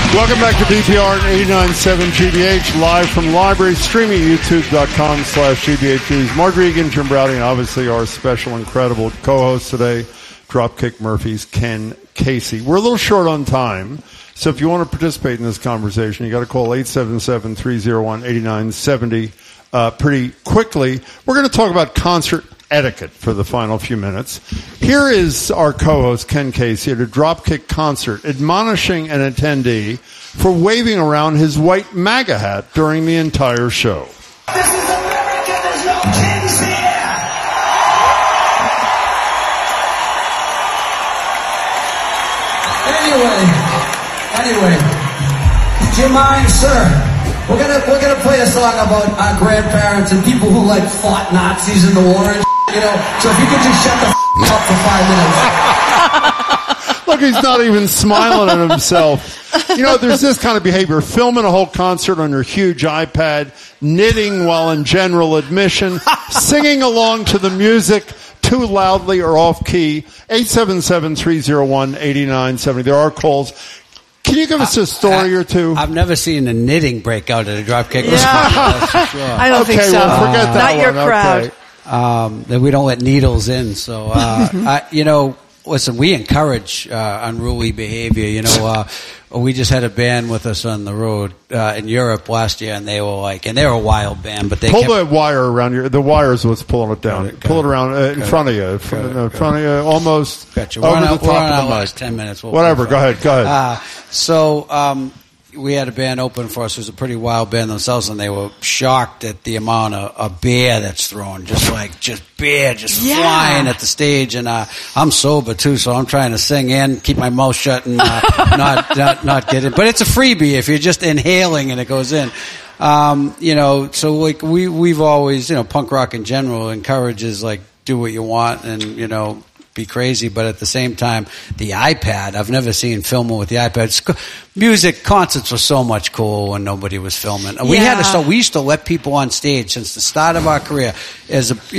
Welcome back to BPR and 89.7 GBH, live from the library, streaming at youtube.com/GBH News. Mark Regan, Jim Browdy, and obviously our special, incredible co-host today, Dropkick Murphys, Ken Casey. We're a little short on time, so if you want to participate in this conversation, you got to call 877-301-8970 pretty quickly. We're going to talk about concert etiquette for the final few minutes. Here is our co-host, Ken Casey, at a Dropkick concert, admonishing an attendee for waving around his white MAGA hat during the entire show. This is America, there's no kings here! Anyway, do you mind, sir? We're gonna play a song about our grandparents and people who fought Nazis in the war and you know. So if you could just shut the up for 5 minutes. Look, he's not even smiling at himself. You know, there's this kind of behavior. Filming a whole concert on your huge iPad, knitting while in general admission, singing along to the music too loudly or off key. 877-301-8970. There are calls. Can you give us a story or two? I've never seen a knitting break out at a Dropkick. Yeah. That's for sure. I don't think so. Well, forget that Not your crowd. That we don't let needles in. So, listen, we encourage unruly behavior. We just had a band with us on the road in Europe last year, and they were they're a wild band, but they pull the wire around your. The wire is what's pulling it down. Pull it around in front of you, in front of you, almost gotcha. over the top we're on of our the last mic. 10 minutes. Whatever. Go ahead. We had a band open for us. It was a pretty wild band themselves, and they were shocked at the amount of beer that's thrown. Just beer flying at the stage. And I'm sober too, so I'm trying to sing in, keep my mouth shut, and not get it. But it's a freebie if you're just inhaling and it goes in. So we've always, punk rock in general encourages do what you want and be crazy, but at the same time, the iPad, I've never seen filming with the iPad. Music concerts were so much cooler when nobody was filming. We used to let people on stage since the start of our career as a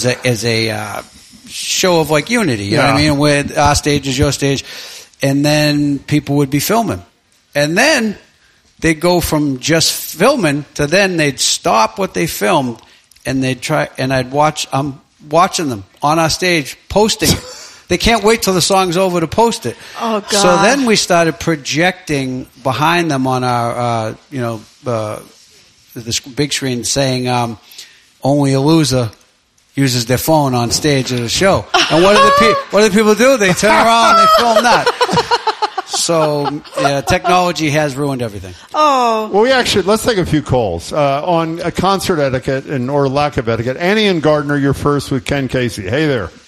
show of unity, you know what I mean? Where our stage is your stage, and then people would be filming. And then they'd go from just filming to then they'd stop what they filmed and they'd try, and I'd watch, watching them on our stage posting it. They can't wait till the song's over to post it. Oh, God. So then we started projecting behind them on our, this big screen saying, only a loser uses their phone on stage at a show. And what do the people do? They turn around and they film that. So, technology has ruined everything. Oh. Well, let's take a few calls on concert etiquette or lack of etiquette. Annie and Gardner, you're first with Ken Casey. Hey there.